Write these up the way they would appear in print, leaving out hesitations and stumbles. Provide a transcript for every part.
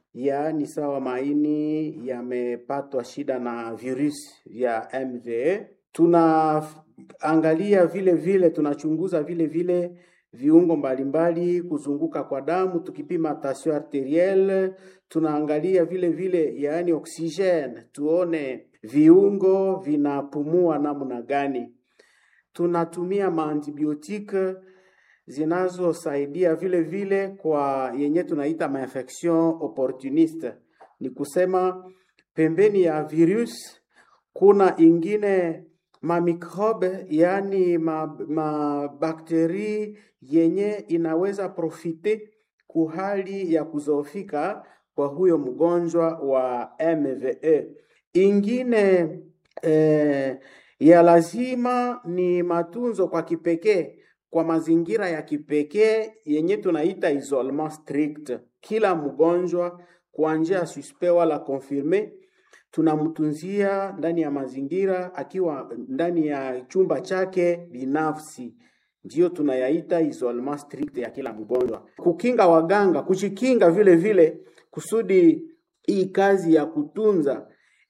yaani sawa maini yamepatwa shida na virusi vya MVA. Tunaangalia vile vile, tunachunguza vile vile viungo mbalimbali kuzunguka kwa damu, tukipima tension arterielle. Tunaangalia vile vile yaani oxygene, tuone viungo vinapumua namna gani. Tunatumia maantibiotike zinazosaidia vile vile kwa yenye tunaita mainfection opportuniste. Ni kusema pembeni ya virus kuna ingine mamikrobe, yani mabakteri yenye inaweza profite kuhali ya kuzofika kwa huyo mgonjwa wa MVA. Ingine ya lazima ni matunzo kwa kipekee, kwa mazingira ya kipekee yenye tunaita isolement strict. Kila mgonjwa kuanzia suspect wala confirme tunamtunzia ndani ya mazingira akiwa ndani ya chumba chake binafsi. Ndio tunayaita isolement strict ya kila mgonjwa. Kukinga waganga, kujikinga vile vile kusudi hii kazi ya kutunza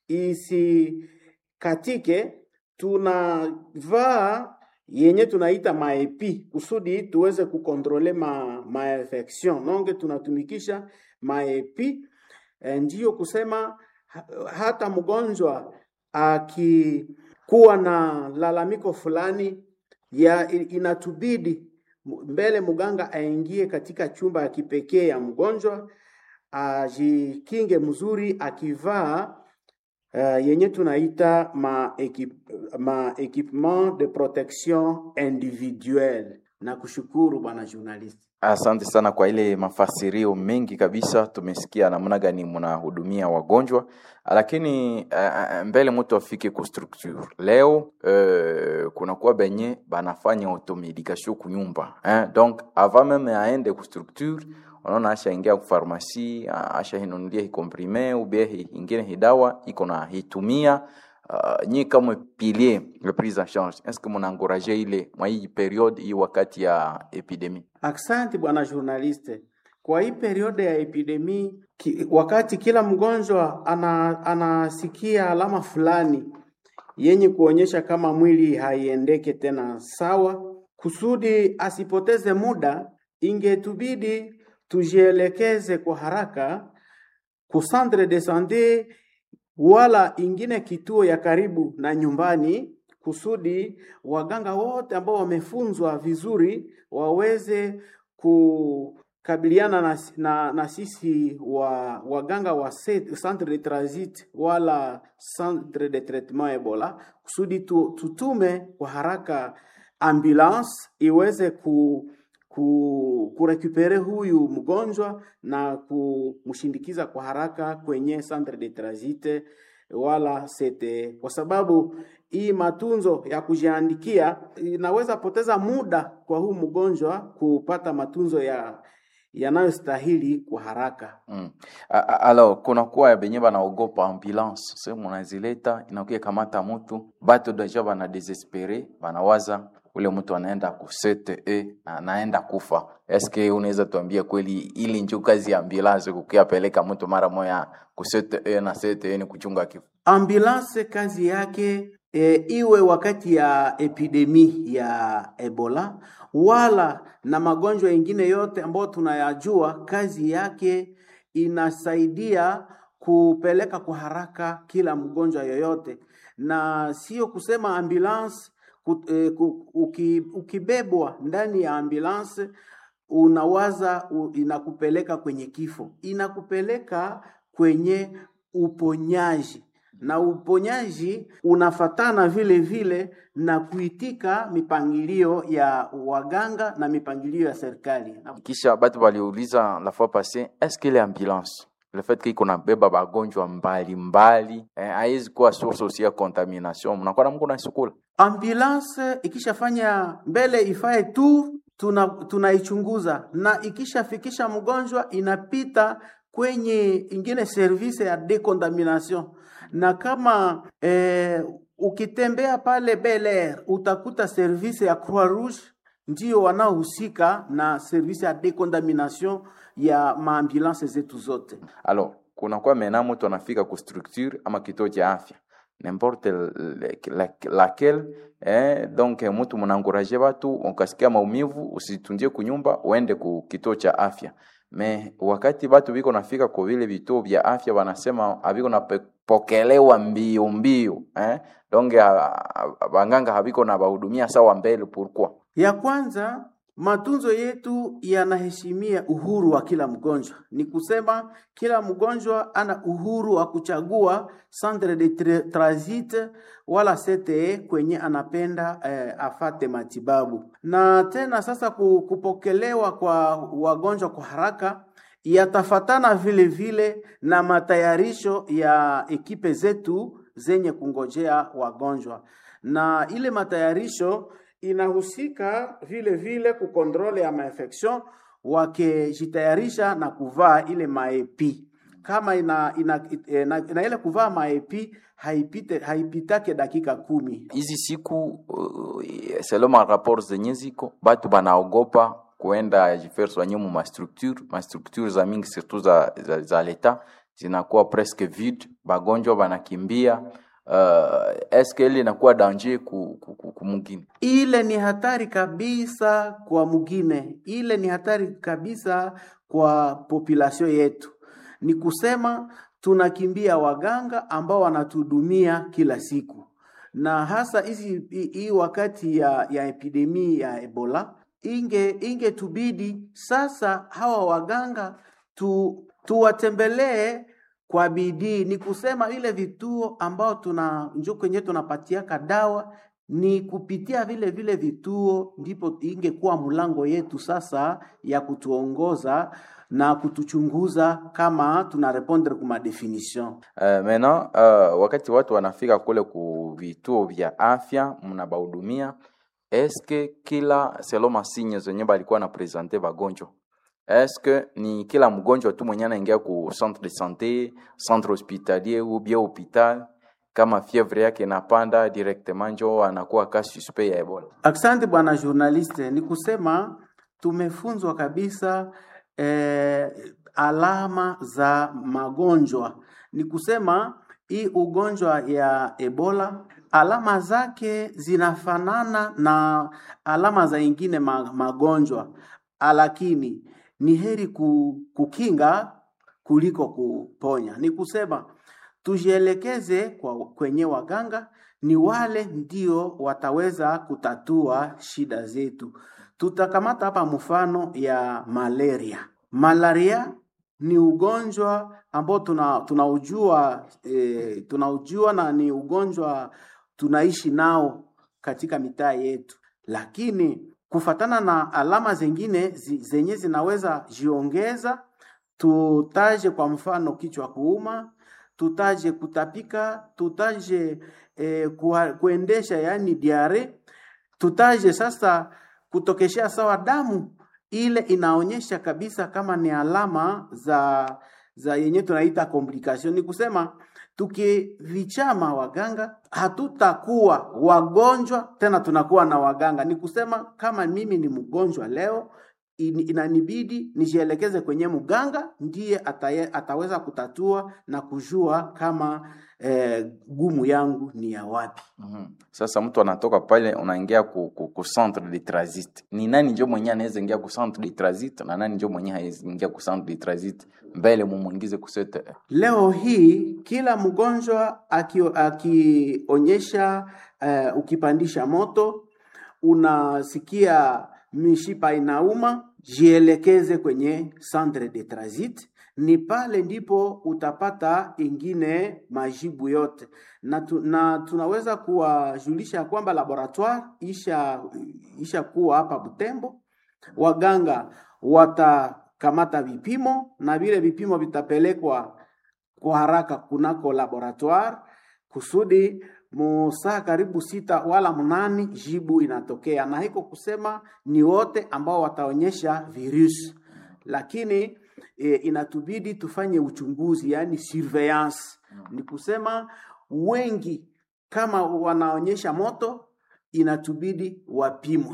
isikatike, tunavaa yenye tunaita maepi kusudi tuweze kukontrole ma infection. Nonge tunatumikisha maepi, ndio kusema hata mgonjwa akikuwa na lalamiko fulani ya inatubidi mbele muganga aingie katika chumba ya kipekee ya mgonjwa, ajikinge mzuri akivaa yenye tunaita ma equipement de protection individuelle. Na kushukuru bwana journalist. Asante sana kwa ile mafasirio mengi kabisa. Tumesikia namna gani mnahudumia wagonjwa, lakini mbele mtu afike ku structure leo kuna kwa benye banafanya automedication kunyumba donc avant même aende ku structure, unaona asha ingia ku pharmacie, asha hinunulia comprimé ou bien ingine hidawa iko na hitumia. Nyi kama pilier le prise en charge, est-ce que muna encourager ile mwa hii periode hii wakati ya epidemie? Asante bwana journaliste. Kwa hii periode ya epidemie, wakati kila mgonjwa anasikia alama fulani yenye kuonyesha kama mwili haiendeke tena sawa, kusudi asipoteze muda, ingetubidi tujielekeze kwa haraka ku centre de santé wala ingine kituo ya karibu na nyumbani, kusudi waganga wote ambao wamefunzwa vizuri waweze kukabiliana na sisi waganga wa centre de transit wala centre de traitement Ebola, kusudi tutume kwa haraka ambulance iweze kurekupere huyu mgonjwa na kumshindikiza kwa haraka kwenye centre de transit wala CTE, kwa sababu hii matunzo ya kujiandikia inaweza poteza muda kwa huu mgonjwa kupata matunzo yanayostahili kwa haraka. Alors kuna kwa benye banaogopa ambulance, sema unazileta inakuwa kamata mtu bato deja bana desespere, banawaza ule mtu anaenda ku CTE anaenda kufa. Eske unaweza tuambia kweli ili ndio kazi ya ambulance kukiapeleka mtu mara moja ku CTE na CTE ni kuchunga kifo? Ambulance kazi yake iwe wakati ya epidemi ya Ebola wala na magonjwa mengine yote ambayo tunayajua, kazi yake inasaidia kupeleka kwa haraka kila mgonjwa yoyote, na sio kusema ambulance ukibebwa ndani ya ambulance unawaza inakupeleka kwenye kifo. Inakupeleka kwenye uponyaji, na uponyaji unafatana vile vile na kuitika mipangilio ya waganga na mipangilio ya serikali. Kisha batu waliuliza la fois passée, est-ce que l'ambulance, le fait qu'il qu'on a beba bagonjwa mbali haizi kuwa source aussi ya contamination? Mnakuwa mko na sukula ambulance ikishafanya mbele ifae tu tunaichunguza, na ikishafikisha mgonjwa inapita kwenye ingine service ya decontamination. Na kama ukitembea pale Bel Air utakuta service ya Croix Rouge ndio wanaohusika na service ya decontamination ya maambulance zetu zote. Alors, kunakuwa mena mtu anafika ku structure ama kituo cha afya n'importe laquelle, donc mtu mnaencourager watu, ukasikia maumivu usitundie kunyumba, uende ku kituo cha afya. Me wakati watu biko nafika kwa vile vituo vya afya wanasema habiko napokelewa mbio, donc banganga habiko na bahudumia sawa mbele. Pourquoi? Ya kwanza, matunzo yetu yanaheshimia uhuru wa kila mgonjwa. Ni kusema kila mgonjwa ana uhuru wa kuchagua centre de transit wala CTE kwenye anapenda afate matibabu. Na tena sasa kupokelewa kwa wagonjwa kwa haraka yatafatana vile vile na matayarisho ya ekipe zetu zenye kungojea wagonjwa. Na ile matayarisho inahusika vile vile kukontrole ya mainfection, wakijitayarisha na kuvaa ile maepi. Kama ina ile kuvaa maepi haipitake dakika 10. Hizi siku selon ma rapport zenye ziko batu banaogopa kuenda jifer soigner ma structure za mingi surtout za leta zinakuwa presque vide, bagonjwa banakimbia. Eske ile inakuwa danger ku mugine? Ile ni hatari kabisa kwa mugine, ile ni hatari kabisa kwa population yetu. Ni kusema tunakimbia waganga ambao wanatudumia kila siku, na hasa hii wakati ya epidemi ya Ebola inge tubidi sasa hawa waganga tuwatembelee kwa bidii. Ni kusema ile vituo ambao njoo kwenye tunapatia dawa, ni kupitia vile vituo ndipo ingekuwa mlango yetu sasa ya kutuongoza na kutuchunguza kama tunarepondre kuma definition. Maintenant wakati watu wanafika kule ku vituo vya afya mnabahudumia, eske kila selon masigne zenye balikuwa na presenter bagonjwa, est-ce ni kila mgonjwa tu mwenye anaingia ku centre de santé, centre hospitalier ou bien hôpital, kama fièvre yake inapanda directement njo anakuwa cas suspect ya Ebola? Asante bwana journaliste, ni kusema tumefunzwa kabisa alama za magonjwa. Ni kusema hii ugonjwa ya Ebola alama zake zinafanana na alama za ingine magonjwa, lakini ni heri kukinga kuliko kuponya. Ni kusema tujielekeze kwenye waganga, ni wale ndio wataweza kutatua shida zetu. Tutakamata hapa mfano ya malaria. Malaria ni ugonjwa ambao tunaujua na ni ugonjwa tunaishi nao katika mitaa yetu, lakini kufatana na alama zingine zenye zinaweza jiongeza, tutaje kwa mfano kichwa kuuma, tutaje kutapika, tutaje kuendesha yani diare, tutaje sasa kutokeshea sawa damu. Ile inaonyesha kabisa kama ni alama za yenye tunaita complication. Ni kusema tukivichama waganga hatutakuwa wagonjwa tena, tunakuwa na waganga. Ni kusema kama mimi ni mgonjwa leo, inanibidi nijielekeze kwenye mganga, ndiye ataweza kutatua na kujua kama gumu yangu ni ya wapi. Sasa mtu anatoka pale, unaingia ku centre de transit. Ni nani ndio mwenye anaweza ingia ku centre de transit na nani ndio mwenye hawezi ingia ku centre de transit mbele mumuingize ku CTE? Leo hii kila mgonjwa akionyesha ukipandisha moto, unasikia mishipa inauma, jielekeze kwenye centre de transit. Ni pale ndipo utapata ingine majibu yote. Na tunaweza kuwajulisha kwamba laboratoire isha kuwa hapa Butembo. Waganga watakamata vipimo na vile vipimo vitapelekwa kwa haraka kunako laboratoire kusudi musaa karibu 6 wala 8 jibu inatokea. Na hiko kusema ni wote ambao wataonyesha virus, lakini inatubidi tufanye uchunguzi, yani surveillance. Ni kusema wengi kama wanaonyesha moto inatubidi wapimwe.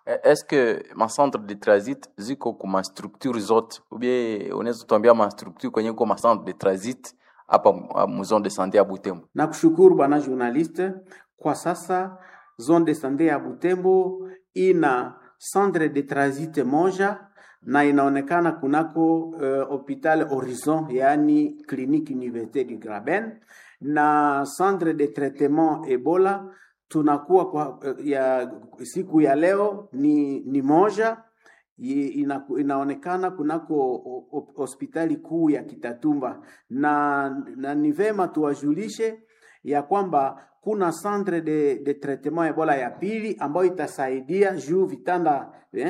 Est-ce que ma centre de transit ziko kuma structure zote ubie unaweza tuambia ma structure kwenye uko ma centre de transit hapa zone de santé ya Butembo? Na kushukuru bwana journaliste. Kwa sasa zone de santé ya Butembo ina centre de transit moja na inaonekana kunako hopital Horizon, yani clinique Université du Graben, na centre de traitement Ebola tunakuwa kwa ya siku ya leo ni moja inaonekana kunako hospitali kuu ya Kitatumba, na ni vema tuwajulishe ya kwamba kuna centre de traitement Ebola ya pili ambayo itasaidia juu vitanda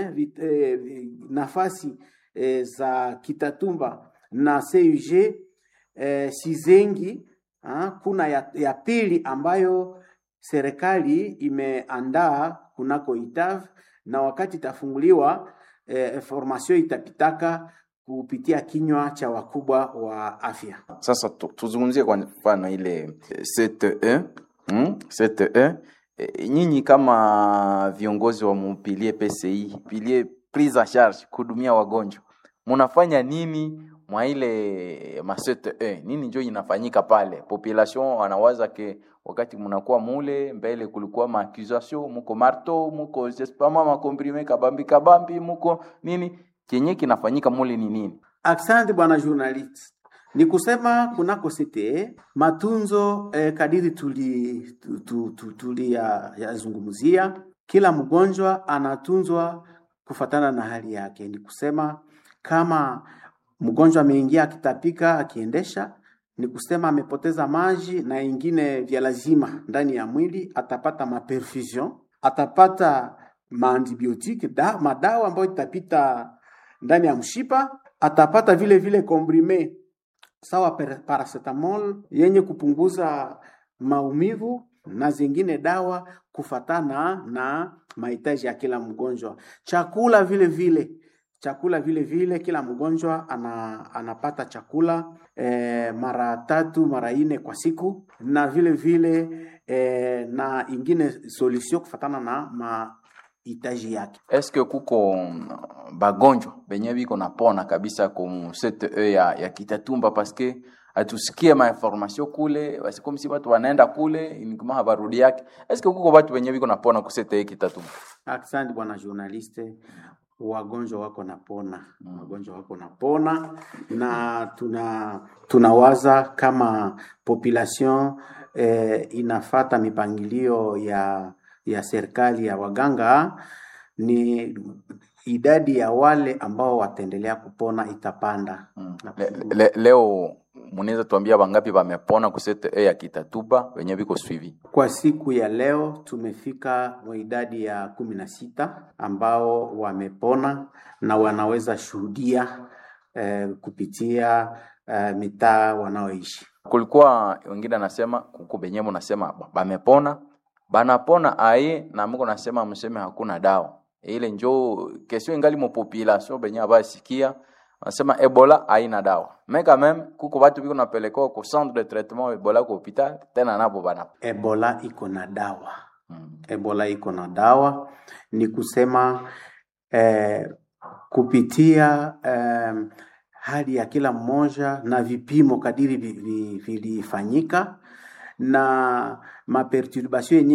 nafasi za Kitatumba na CUG Sizengi. Kuna ya pili ambayo serikali imeandaa kunako Itav, na wakati itafunguliwa information itapitaka kupitia kinywa cha wakubwa wa afya. Sasa tuzungumzie kwa mfano ile CTE. CTE, nyinyi kama viongozi wa mpilie PCI, pilier prise en charge, kudumia wagonjwa, munafanya nini mwa ile ma CTE? Nini ndio inafanyika pale? Population wanawaza ke wakati mnakuwa mule mbele kulikuwa ma accusation, muko marto, muko spama, ma comprime kabambi, muko nini? Kenye kinafanyika mule ni nini? Asante bwana journalist. Ni kusema kunako CTE matunzo kadiri yazungumzia, kila mgonjwa anatunzwa kufatana na hali yake. Ni kusema kama mgonjwa ameingia akitapika akiendesha, ni kusema amepoteza maji na ingine vya lazima ndani ya mwili, atapata maperfusion, atapata maantibiotique, madawa ambayo itapita ndani ya mshipa, atapata vile comprime sawa paracetamol yenye kupunguza maumivu na zingine dawa kufatana na mahitaji ya kila mgonjwa. Chakula vile kila mgonjwa anapata chakula mara 3 mara 4 kwa siku, na vile na ingine solution kufatana na mahitaji yake. Eske kuko bagonjwa benye biko napona kabisa kwa CTE ya Kitatumba? Paske atusikie ma information kule basi comme si watu wanaenda kule ni kama habarudi yake. Eske kuko watu benye biko napona kwa CTE Kitatumba? Asante bwana journaliste. Wagonjwa wako napona na tunawaza kama population inafata mipangilio ya serikali ya waganga, ni idadi ya wale ambao wataendelea kupona itapanda. Leo munaweza tuambia bangapi wamepona kwa CTE ya Kitatumba wenye biko suivi? Kwa siku ya leo tumefika wa idadi ya 16 ambao wamepona na wanaweza shuhudia kupitia mitaa wanaoishi. Kulikuwa wengine anasema kuko benye nasema bamepona banapona aye na mko nasema mseme hakuna dawa. Ile njoo kesho ingali mo population benye abasikia anasema Ebola haina dawa. Meka kuko watu biko napelekwa kwa centre de traitement Ebola kwa hospital tena napo bana. Ebola iko na dawa. Ebola iko na dawa, ni kusema kupitia hali ya kila mmoja na vipimo kadiri vilifanyika na maperturbation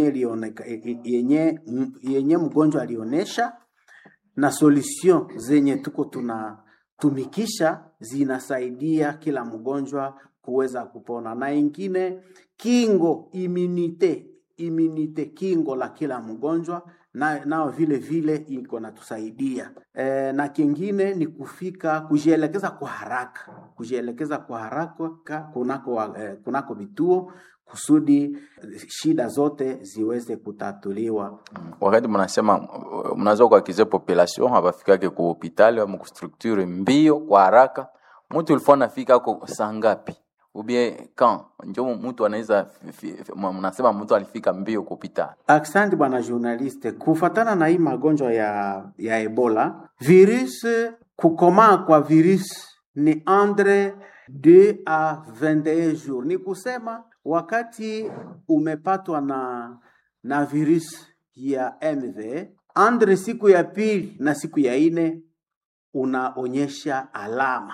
yenye mgonjwa alionesha, na solution zenye tuko tunatumikisha zinasaidia kila mgonjwa kuweza kupona, na ingine kingo immunite kingo la kila mgonjwa nao vile iko natusaidia. Na kingine ni kujielekeza kwa haraka kunako vituo kusudi shida zote ziweze kutatuliwa. Wakati mnasema mnazo kwa kize population habafikake ku hospitali au ku structure mbio kwa haraka, mtu ulifona nafika kwa saa ngapi? Ubie quand ndio mtu anaweza mnasema mtu alifika mbio kwa hospitali? Asante bwana journaliste. Kufatana na hii magonjwa ya Ebola, virus kukomaa kwa virus ni entre 2 à 21 jours. Ni kusema wakati umepatwa na virus ya MV, Andre siku ya pili na siku ya ine unaonyesha alama.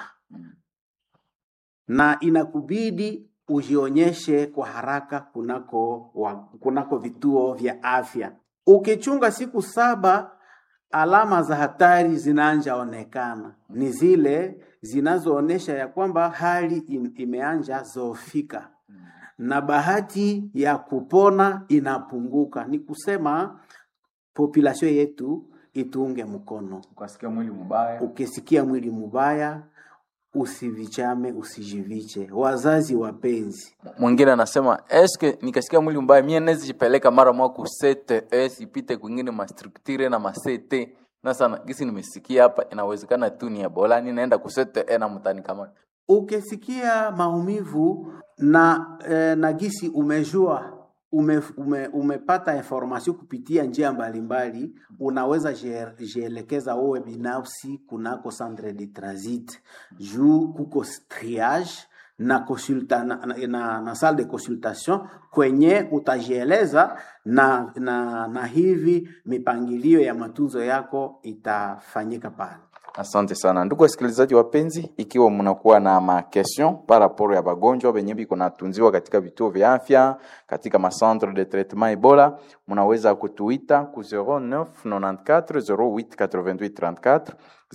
Na inakubidi ujionyeshe kwa haraka kunako vituo vya afya. Ukichunga siku 7, alama za hatari zinaanza onekana. Ni zile zinazoonesha ya kwamba hali imeanza zoofika. Na bahati ya kupona inapunguka. Ni kusema population yetu itunge mkono. Ukisikia mwili mubaya, usivichame, usijiviche. Wazazi wapenzi. Mwingine anasema eske nikasikia mwili mbaya mimi naweza jipeleka mara moja ku CTE ipite kwingine ma structure na ma CT. Na sana gisi nimesikia hapa inawezekana tu ni Ebola, naenda ku CTE na mtani kama. Ukisikia maumivu na gisi umejua umepata information kupitia njia mbalimbali, unaweza jielekeza wewe binafsi kunako centre de transit juu kuko triage na salle de consultation kwenye utajieleza na hivi mipangilio ya matunzo yako itafanyika pale. Asante sana ndugu wasikilizaji wapenzi, ikiwa mnakuwa na ma question par rapport ya bagonjwa benye biko natunziwa katika vituo vya afya katika ma centre de traitement Ebola, mnaweza kutuita ku 0994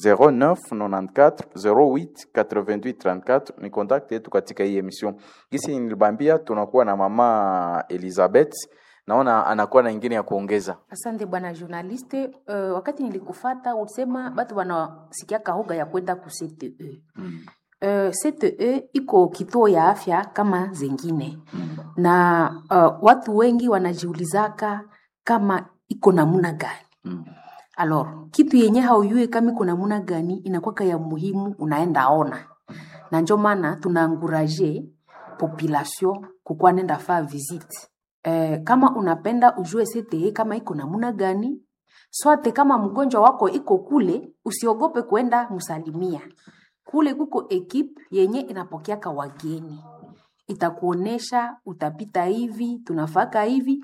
088834 ni contact yetu katika hii emission. Gisi nilibambia tunakuwa na mama Elizabeth, naona anakuwa na nyingine ya kuongeza. Asante bwana journaliste. Wakati nilikufata usema watu wanasikia kahoga ya kwenda ku CTE. CTE iko kituo ya afya kama zingine. Na watu wengi wanajiulizaka kama iko namna gani. Alors, kitu yenye hauyue kama iko namna gani inakuwa ya muhimu unaenda ona. Na ndio maana tunaencourager population kukua nenda fa visite. Kama unapenda ujue CTE kama iko namna gani, swate kama mgonjwa wako iko kule, usiogope kwenda msalimia. Kule kuko equipe yenye inapokeaka wageni. Itakuonesha utapita hivi, tunafaka hivi.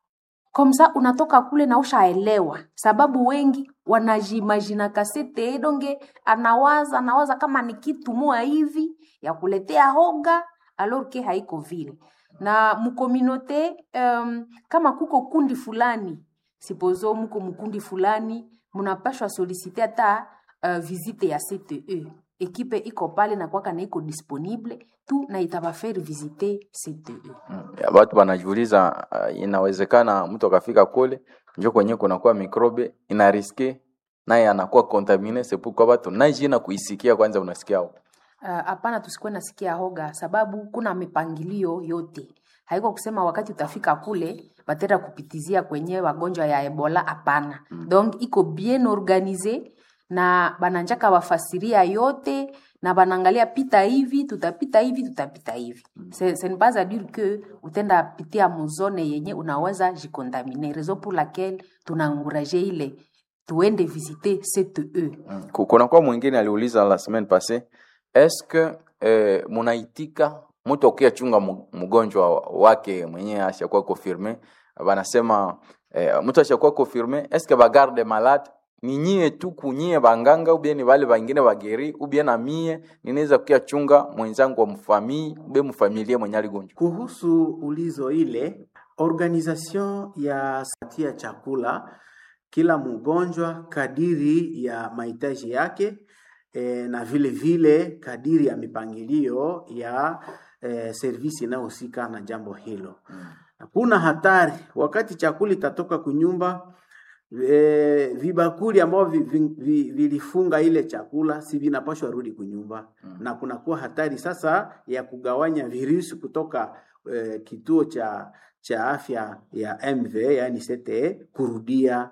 Komsa unatoka kule na ushaelewa. Sababu wengi wanajimagina ka CTE donge anawaza kama ni kitu moja hivi ya kuletea hoga alors que haiko vile. Na mkominote kama kuko kundi fulani, sipozo mko mkundi fulani, mnapashwa soliciter ata visite ya CTE. Ekipe iko pale na kwaka na iko disponible tu na itabafaire visiter CTE. Ya watu wanajiuliza inawezekana mtu akafika kule njoo kwenye kuna kwa mikrobe ina riske naye anakuwa contamine, c'est pourquoi watu najina kuisikia kwanza unasikia hapo. Hapana, tusikuwe nasikia hoga sababu kuna mipangilio yote. Haiko kusema wakati utafika kule batera kupitizia kwenye wagonjwa ya Ebola, hapana. Donc iko bien organisé na bananjaka wafasiria yote na banangalia pita hivi tutapita hivi tutapita hivi. Ce n'est pas à dire que utenda pitia muzone yenye unaweza jikontaminer. Raison pour laquelle tunaencourager ile tuende visiter CTE. Kuna kwa mwingine aliuliza la semaine passée, est-ce que munaitika mtu akia chunga mgonjwa wake mwenye ashakuwa confirmé, wanasema mtu ashakuwa confirmé, est-ce que ba garde malade ni nyie tu kunyie banganga ubie ni wale wengine wageri ubie na mie ninaweza kukia chunga mwenzangu wa mfamii ube mfamilia mwenye aligonjwa? Kuhusu ulizo ile, organisation ya satia chakula kila mgonjwa kadiri ya mahitaji yake na vile kadiri ya mipangilio ya servisi inayohusika na jambo hilo. Kuna hatari wakati chakula itatoka kunyumba, vibakuli ambao vilifunga ile chakula si vinapaswa rudi kunyumba. Na kuna kuwa hatari sasa ya kugawanya virusi kutoka kituo cha afya ya MV yani CTE kurudia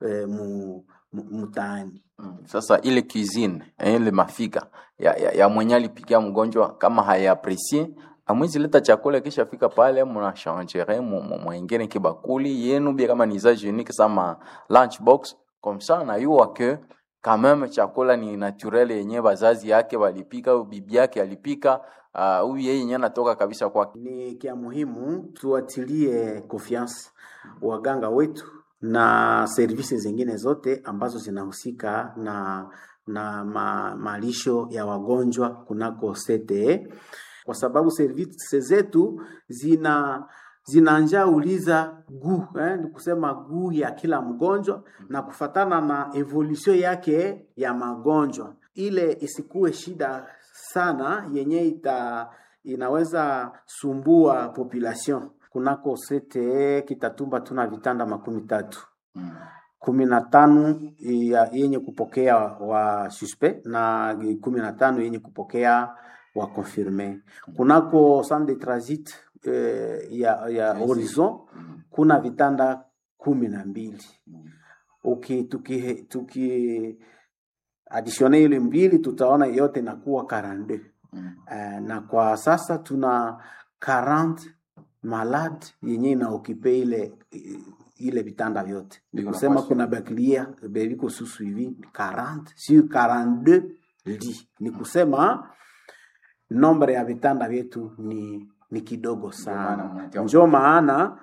mtaani. Sasa ile cuisine ile mafika ya mwenye alipikia mgonjwa kama haya-apprecier, amwezi leta chakula kisha fika pale mna changer mwingine kibakuli yenu bia kama ni za unique sama lunch box comme ça na yua que quand même chakula ni naturel yenye bazazi yake walipika au bibi yake alipika, huyu yeye yenyewe anatoka kabisa kwake. Ni kia muhimu tuatilie confiance waganga wetu na servisi zingine zote ambazo zinahusika na malisho ya wagonjwa kunako CTE, kwa sababu servisi zetu zinaanja uliza ni kusema guu ya kila mgonjwa na kufatana na evolution yake ya magonjwa, ile isikuwe shida sana yenye inaweza sumbua population. Kunako CTE Kitatumba tuna vitanda 13, 15 yenye kupokea wa suspect na 15 yenye kupokea wa confirme. Kunako centre de transit ya Horizon kuna vitanda 12. Tuki additionne ile mbili tutaona yote inakuwa 42. Na kwa sasa tuna 40 malade yenye na okipe ile vitanda vyote. Nikusema kuna baklia bebiko suivi 40 sur 42 lits. Nikusema nombre ya vitanda vyetu ni kidogo sana. Ndio maana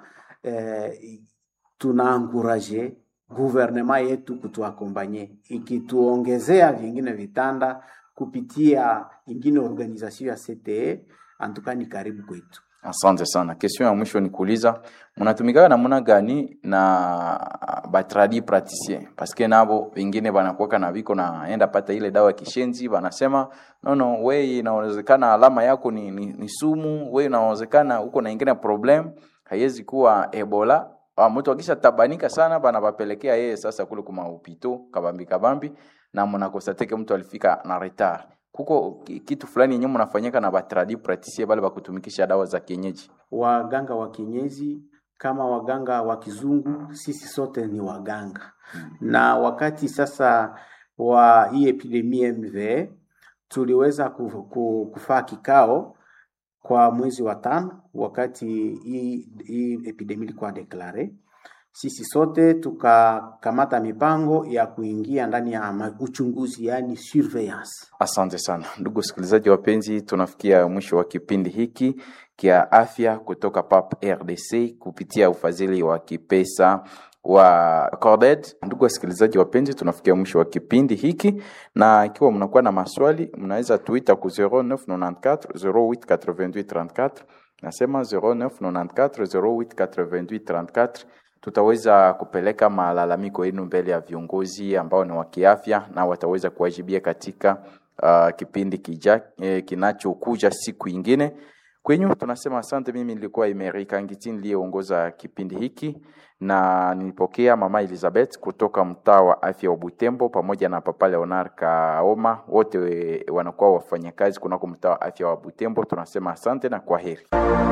tuna encourager gouvernement yetu kutuakompanye ikituongezea vingine vitanda kupitia ingine organisation ya CTE, antukani karibu kwetu. Asante sana. Question ya mwisho ni kuuliza, mnatumika namna gani na batradi praticien? Paske nabo wengine banakuwa na viko naenda pata ile dawa kishenzi, banasema no wewe inawezekana alama yako ni sumu, wewe inawezekana uko na ingine problem, haiwezi kuwa Ebola. Mtu akisha tabanika sana banabapelekea yeye sasa kule kuma upito kabambi na mnakosateke mtu alifika na retard. Kuko kitu fulani yenyewe mnafanyika na batradi praticien bale bakutumikisha dawa za kienyeji? Waganga wa kienyeji kama waganga wa kizungu, sisi sote ni waganga. Na wakati sasa wa hii epidemia MV tuliweza kufaa kikao kwa mwezi wa 5 wakati hii epidemia ilikuwa deklare. Sisi sote tukakamata mipango ya kuingia ndani ya uchunguzi, yani surveillance. Asante sana. Ndugu sikilizaji wapenzi, tunafikia mwisho wa kipindi hiki kia afya kutoka PAP RDC kupitia ufadhili wa kipesa wa Corded. Ndugu wasikilizaji wapenzi, tunafikia mwisho wa kipindi hiki, na ikiwa mnakuwa na maswali mnaweza tuita ku 0994 0888 34. Nasema 0994 0888 34. Tutaweza kupeleka malalamiko yenu mbele ya viongozi ambao ni wa kiafya na wataweza kuwajibia katika kipindi kinachokuja siku nyingine. Kwenyu tunasema asante. Mimi nilikuwa Emerika Ngitini aliyeongoza kipindi hiki, na nilipokea mama Elizabeth kutoka mtaa wa afya wa Butembo pamoja na papa Leonard Kaoma, wote wanakuwa wafanyakazi kunako mtaa wa afya wa Butembo. Tunasema asante na kwaheri.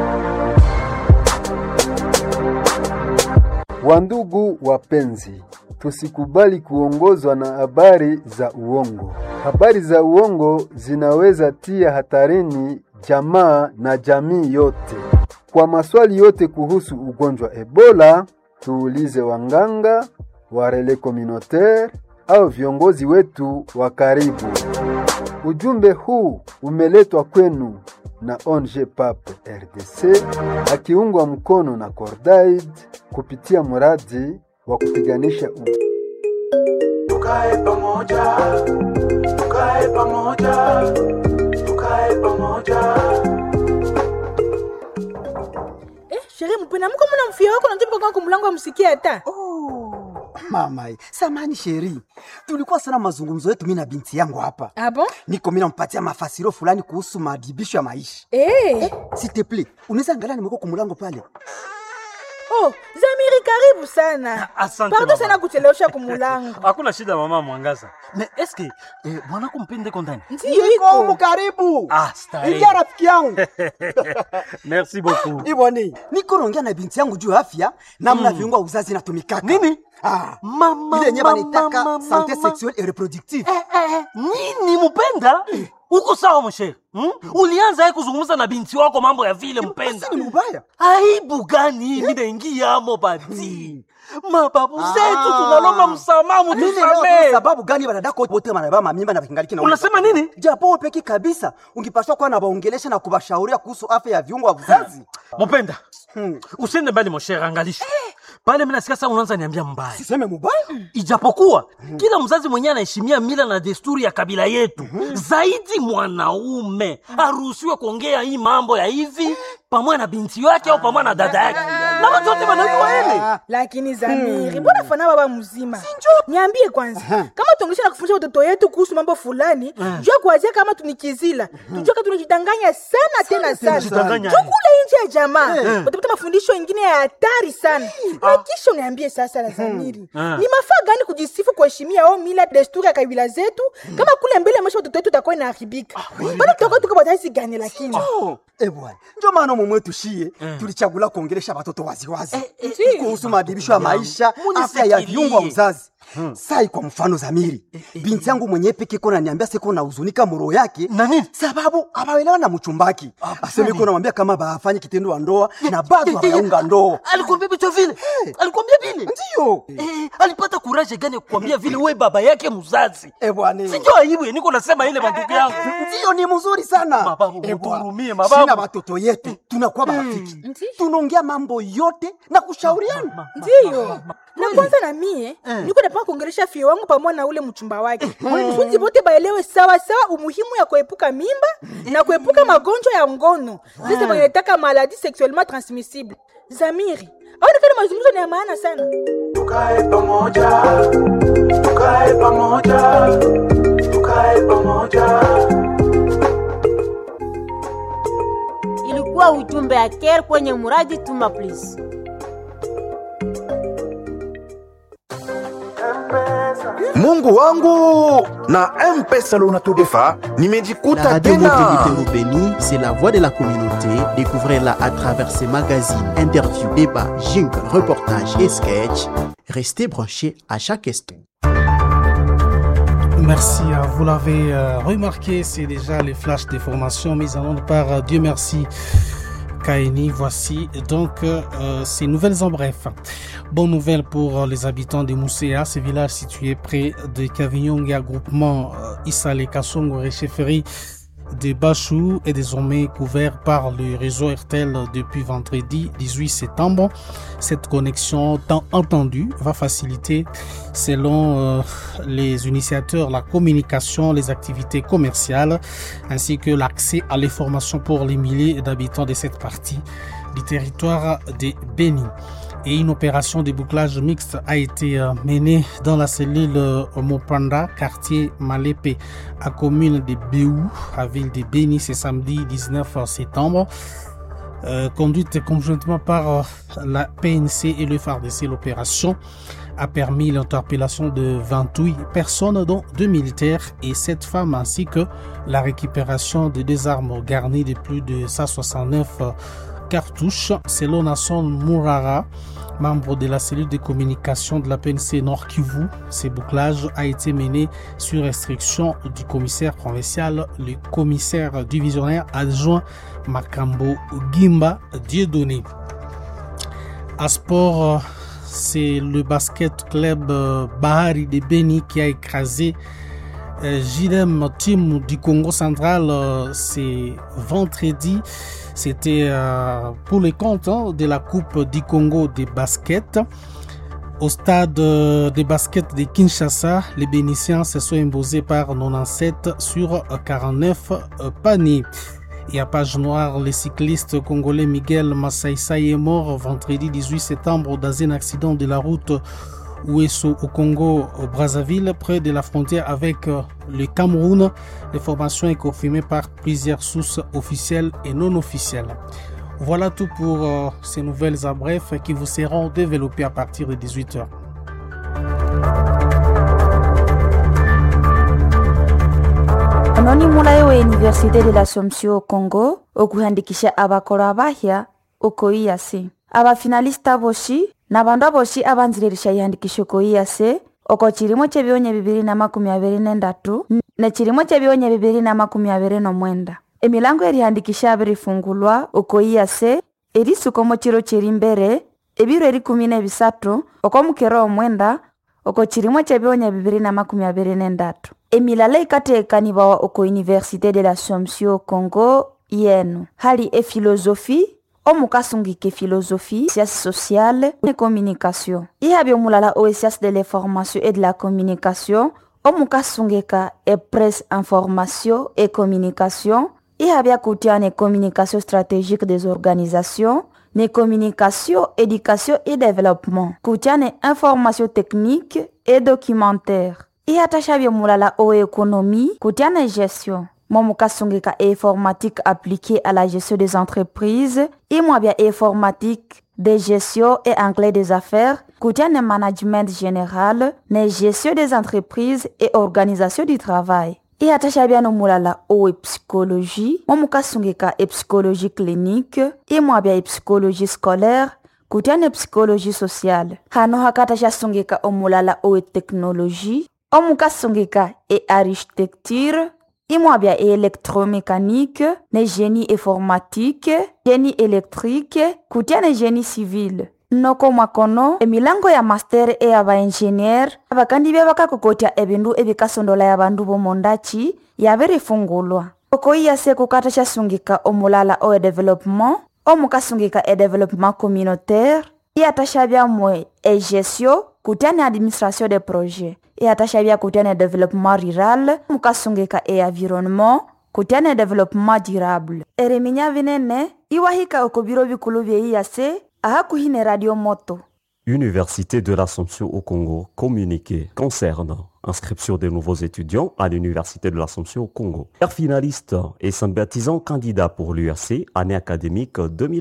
Wandugu wapenzi, tusikubali kuongozwa na habari za uongo. Habari za uongo zinaweza tia hatarini jamaa na jamii yote. Kwa maswali yote kuhusu ugonjwa Ebola, tuulize wanganga, warele communautaire au viongozi wetu wa karibu. Ujumbe huu umeletwa kwenu na ONG PAP RDC akiungwa mkono na Cordaid kupitia mradi wa kupiganisha Tukae pamoja, tukae pamoja, tukae pamoja. Sheri mpena mko mna mfia wako na kwa kumlango amsikia hata. Mama, samani Sheri. Tulikuwa sana mazungumzo yetu mimi na binti yangu hapa. Abo? Niko mimi nampatia mafasiro fulani kuhusu madibisho ya maisha. S'il te plaît, unaweza angalia nimeko kumlango pale. Oh, Zamiri karibu sana. Asante. Pardon sana kuchelewesha kumulango. Hakuna shida mama Mwangaza. Na eske mwanako mpende kondani? Ndiyo iko karibu. Stari. Ingia rafiki yangu. Merci beaucoup. Iboni, niko naongea na binti yangu juu afya namna viungo uzazi natumikaka. Nini? Mama, ile nyama nitaka santé sexuelle et reproductive. Nini mpenda? Uko sawa mshe? Ulianza kuzungumza na binti wako mambo ya vile mpenda. Sio mbaya. Aibu gani mimi naingia amo bati? Mababu zetu tunalomba msamaha mtusamee. Sababu gani wanadako wote wanababa mimba na kingaliki na unasema nini? Japo peki kabisa ungepaswa kuwa na waongelesha na kubashauria kuhusu afya ya viungo vya uzazi. Mpenda. Usiende mbali mshe, angalisha. pale mimi nasikia sasa unaanza niambia mbaya. Siseme mubaya. Ijapokuwa kila mzazi mwenyewe anaheshimia mila na desturi ya kabila yetu. Zaidi mwanaume haruhusiwi kuongea hii mambo ya hivi pamoja na binti yake au pamoja na dada yake. Na watu wote wanajua ile. Lakini Zamiri, mbona fana baba mzima? Niambie kwanza, kama tuongesha na kufundisha watoto yetu kuhusu mambo fulani, jua kuanzia kama tunikizila. Tujua kama tunajidanganya sana tena sana. Tukule nje ya jamaa. Utapata mafundisho mengine ya hatari sana. Na kisha niambie sasa la Zamiri. Ni mafaa gani kujisifu kuheshimia au mila desturi ya kabila zetu kama kule mbele maisha watoto wetu utakuwa inaharibika? Bado tutakuwa tuko badaisi gani lakini? Bwana, ndio maana mume wetu shie tulichagula kuongelesha watoto waziwazi kuhusu maadibisho ya maisha, afya ya viungo wa uzazi. Sai kwa mfano Zamiri, binti yangu mwenyewe peke yake ananiambia siko na huzunika moro yake sababu abaelewa na mchumbaki. Aseme iko namwambia kama baafanye kitendo wa ndoa na bado hayaunga ndoa. Alikwambia vitu vile? Alikwambia vile? Ndio. Alipata courage gani kukwambia vile wewe baba yake mzazi? Bwana. Sijui aibu niko nasema ile mandugu yangu. Ndio ni mzuri sana. Mababu mturumie mababu. Sina watoto yetu tunakuwa marafiki. Tunaongea mambo yote na kushauriana. Ndio. Na kwanza na mie niko napanga kuongelesha fio wangu pamoja na ule mchumba wake. Wanafunzi wote baelewe sawa sawa umuhimu ya kuepuka mimba na kuepuka magonjwa ya ngono. Sisi wanataka maladie sexuellement transmissible. Zamiri, au nikana mazungumzo ni ya maana sana. Tukae pamoja. Tukae pamoja. Tukae pamoja. Ilikuwa ujumbe ya Care kwenye muradi Tuma Please. Mungu wangu na M-Pesa Lonato-Defa nimejikuta Radio tena. Monte Butembo Beni, c'est la voix de la communauté. Découvrez-la à travers ses magazines, interviews, débats, jingles, reportages et sketchs. Restez branchés à chaque instant. Merci, vous l'avez remarqué, c'est déjà les flashs des formations mises en onde par Dieu merci Kaini. Voici donc ces nouvelles en bref. Bonne nouvelle pour les habitants de Mousséa, ce village situé près de Kavinyonga, groupement Isale Kasongo Réchefferie de Bachou est désormais couvert par le réseau RTL depuis vendredi 18 septembre. Cette connexion tant entendue va faciliter, selon les initiateurs, la communication, les activités commerciales, ainsi que l'accès à l'information pour les milliers d'habitants de cette partie du territoire de Beni. Et une opération de bouclage mixte a été menée dans la cellule Mopanda, quartier Malépé, à commune de Béou, à ville de Beni, ce samedi 19 septembre. Conduite conjointement par la PNC et le FARDC, l'opération a permis l'interpellation de 28 personnes, dont 2 militaires et 7 femmes, ainsi que la récupération de 2 armes garnies de plus de 169 cartouches. Selon Nasson Mourara, membre de la cellule de communication de la PNC Nord Kivu, ce bouclage a été mené sur instruction du commissaire provincial, le commissaire divisionnaire adjoint Makambo Gimba Dieudonné. À sport, c'est le basket club Bahari de Beni qui a écrasé JDM Team du Congo central c'est vendredi. C'était pour le compte de la Coupe du Congo de basket. Au stade de basket de Kinshasa, les Bénitiens se sont imposés par 97 sur 49 paniers. Et à page noire, le cycliste congolais Miguel Massaïsa est mort vendredi 18 septembre dans un accident de la route Ouesso au Congo, au Brazzaville, près de la frontière avec le Cameroun. L'information est confirmée par plusieurs sources officielles et non officielles. Voilà tout pour ces nouvelles à bref qui vous seront développées à partir de 18h. Anonymula wa Université de l'Assomption au Congo okuhandikisha abakora abahya uko iyase abafinalista boshi na bandu aboshi abanziririsha ihandikisho ko iyase oko chirimo chebionye 2023 na chirimo chebionye 2029 emilango erihandikisha abirifungulwa uko iyase erisuko mo chiro chirimbere ebiro eri 13 oko mukero omwenda oko chirimo chebionye 2023 emilala ikatekanibawa oko Université de l'Assomption Congo yenu hali philosophie omukasungike philosophie, sciences sociales et communication. Ihabi omulala o sciences de l'information et de la communication, omukasungeka e presse information et communication. Ihabi akutia ne communication stratégique des organisations, ne communication, éducation et développement. Kutia ne information technique et documentaire. Ihatashabi omulala o économie, kutia ne gestion. Momukasungeka informatique appliquée à la gestion des entreprises, imwabia informatique de gestion et anglais des affaires, kutia ne management général, ne gestion des entreprises et organisation du travail. Ihatashabia no mulala o psychologie, momukasungeka psychologie clinique, imwabia psychologie scolaire, kutia ne psychologie sociale. Hano hakatasha omulala o technologie, omukasungeka architecture, imwabia électromécanique, ne génie informatique, génie électrique, kutia ne génie civil. Noko mwakono emilango ya master e aba engineer abakandi bakakokotia ebindu ebikasondola ya bandu bomondachi yaberefungulwa. Oko iyase kukatasha sungika omulala o développement, omukasungika développement communautaire, iatashabia mwe gestion, kutia ne administration des projets. Iatashabia kutia ne développement rural, mukasungika environnement, kutia ne développement durable. Ereminya vinene iwahika okobiro bikulu bye iyase ahakuhine radio moto. Université de l'Assomption au Congo, communiqué concernant inscription des nouveaux étudiants à l'Université de l'Assomption au Congo. Père finaliste et sympathisant candidat pour l'URC, année académique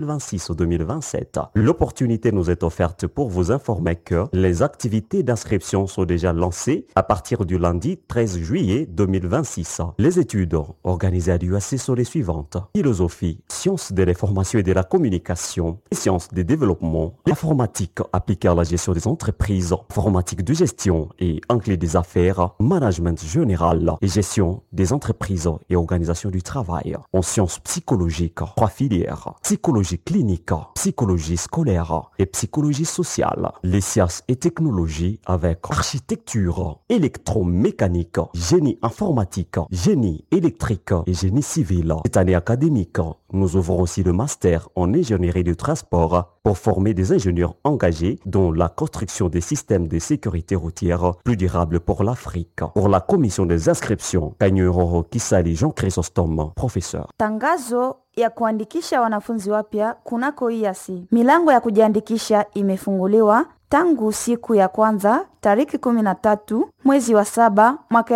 2026-2027. L'opportunité nous est offerte pour vous informer que les activités d'inscription sont déjà lancées à partir du lundi 13 juillet 2026. Les études organisées à l'URC sont les suivantes. Philosophie, sciences de l'information et de la communication, sciences des développements, informatique appliquée à la gestion des entreprises, informatique de gestion et anglais des affaires, management général et gestion des entreprises et organisation du travail. En sciences psychologiques, 3 filières, psychologie clinique, psychologie scolaire et psychologie sociale. Les sciences et technologies avec architecture, électromécanique, génie informatique, génie électrique et génie civil. Cette année académique, nous ouvrons aussi le master en ingénierie du transport pour former des ingénieurs engagés dans la construction des systèmes de sécurité routière plus durables pour l'Afrique. Pour la commission des inscriptions, Kanyuroro Kisali Jean Chrysostome, professeur. Tangazo ya kuandikisha wanafunzi wapya kunako IASI. Milango ya kujiandikisha imefunguliwa tangu siku ya kwanza tariki 13 mwezi wa 7 mwaka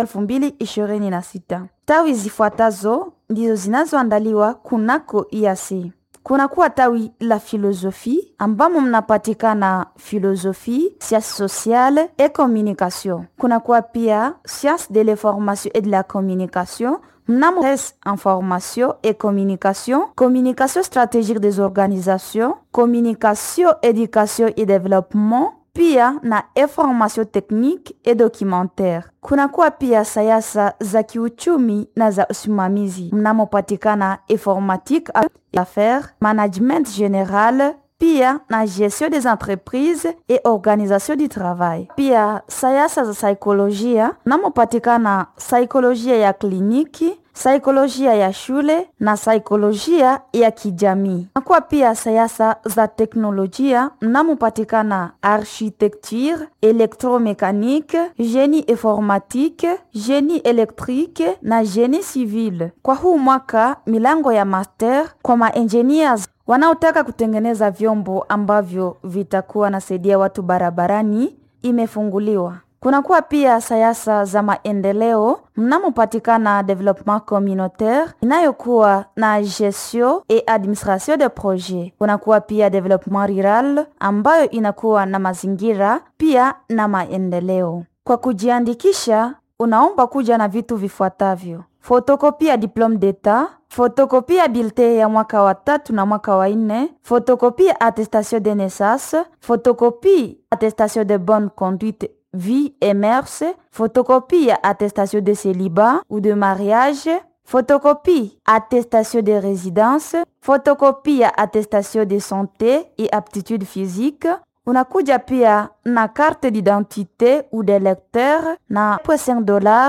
2026. Tawi zifuatazo ndizo zinazoandaliwa kunako IASI. Kunakuwa tawi la philosophie ambamo mnapatikana philosophie, sciences sociales et communication. Kunakuwa pia sciences de l'information et de la communication, mnamo information et communication, communication stratégique des organisations, communication, éducation et développement, pia na information technique et documentaire. Kunakuwa pia sayasa za kiuchumi na za usimamizi mnamopatikana informatique, affaires, management général, pia na gestion des entreprises et organisation du travail. Pia sayasa za saikolojia mnamopatikana saikolojia ya kliniki, saikolojia ya shule na saikolojia ya kijamii. Nakuwa pia sayasa za teknolojia mnamopatikana architecture, électromécanique, génie informatique, génie électrique na génie civil. Kwa huu mwaka milango ya master kwa maengineers wanaotaka kutengeneza vyombo ambavyo vitakuwa nasaidia watu barabarani imefunguliwa. Kunakuwa pia sayasa za maendeleo mnamopatikana développement communautaire inayokuwa na gestion et administration de projet. Kunakuwa pia développement rural ambayo inakuwa na mazingira pia na maendeleo. Kwa kujiandikisha unaomba kuja na vitu vifuatavyo: fotokopia diplôme d'état, fotokopia bulletin ya mwaka wa 3 na mwaka wa 4, fotokopia attestation de naissance, fotokopia attestation de bonne conduite vie et mœurs, photocopie attestation de célibat ou de mariage, photocopie attestation de résidence, photocopie attestation de santé et aptitude physique. Unakuja pia na carte d'identité ou de lecteur na $5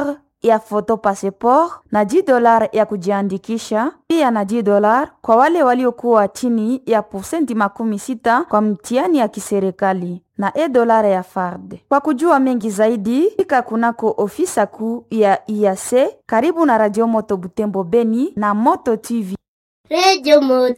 ya foto passport na $10 ya kujiandikisha, pia na $10 kwa wale waliokuwa chini ya 60% kwa mtihani ya kiserikali na $1 ya FARD. Kwa kujua mengi zaidi, fika kunako ofisa kuu ya IAC karibu na Radio Moto Butembo Beni na Moto TV. Radio Moto.